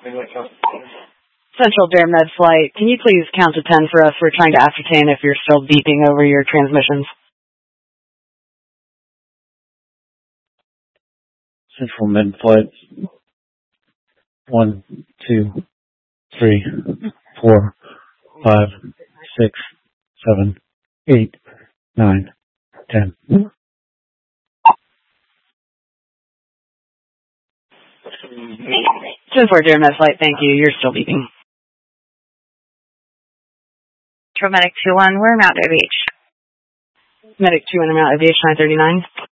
Central Bear Med Flight, can you please count to 10 for us? We're trying to ascertain if you're still beeping over your transmissions. Central Med Flight. 1, 2, 3, 4, 5, 6, 7, 8, 9, 10. Central Bear Med Flight, thank you. You're still beeping. Medic 2-1, we're Mount Beach. Medic 2-1, Mount Beach 939.